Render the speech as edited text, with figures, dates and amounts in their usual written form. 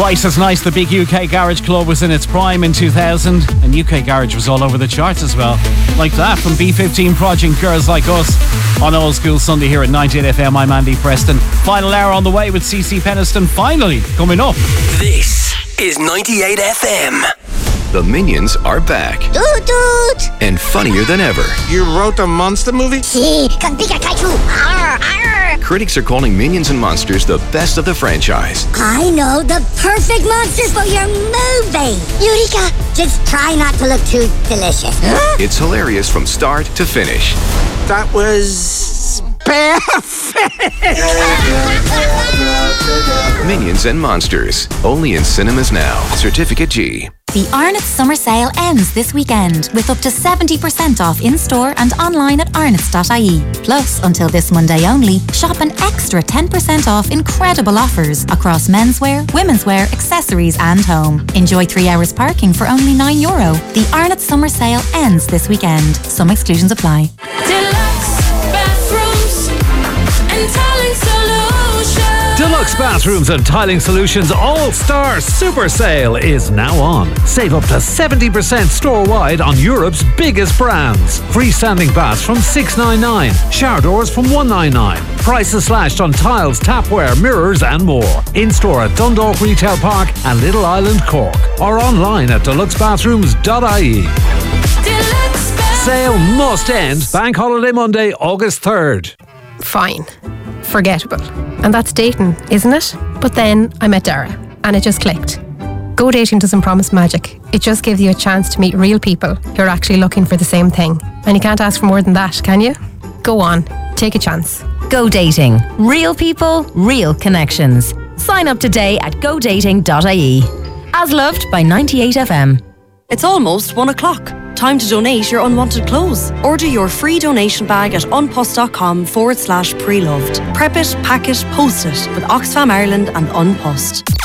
Twice as nice. The big UK Garage Club was in its prime in 2000, and UK Garage was all over the charts as well. Like that from B15 Project, Girls Like Us. On Old School Sunday here at 98 FM, I'm Andy Preston. Final hour on the way with CC Peniston finally coming up. This is 98 FM. The Minions are back. Toot toot! And funnier than ever. You wrote the monster movie? Si, con Pikachu. Arr, arr. Critics are calling Minions and Monsters the best of the franchise. I know the perfect monsters for your movie. Eureka! Just try not to look too delicious. Huh? It's hilarious from start to finish. That was perfect! Minions and Monsters. Only in cinemas now. Certificate G. The Arnott's summer sale ends this weekend with up to 70% off in-store and online at arnott's.ie. Plus, until this Monday only, shop an extra 10% off incredible offers across menswear, women's wear, accessories and home. Enjoy 3 hours parking for only €9. The Arnott's summer sale ends this weekend. Some exclusions apply. Deluxe Bathrooms and Tiling Solutions All-Star Super Sale is now on. Save up to 70% store-wide on Europe's biggest brands. Freestanding baths from $699, shower doors from $199. Prices slashed on tiles, tapware, mirrors and more. In-store at Dundalk Retail Park and Little Island, Cork. Or online at deluxebathrooms.ie. Sale must end Bank Holiday Monday, August 3rd. Fine. Forgettable. And that's dating, isn't it? But then I met Dara and it just clicked. Go Dating doesn't promise magic. It just gives you a chance to meet real people who are actually looking for the same thing. And you can't ask for more than that, can you? Go on, take a chance. Go Dating. Real people, real connections. Sign up today at godating.ie. As loved by 98 FM. It's almost 1 o'clock. Time to donate your unwanted clothes. Order your free donation bag at unpost.com/pre-loved. Prep it, pack it, post it with Oxfam Ireland and Unpost.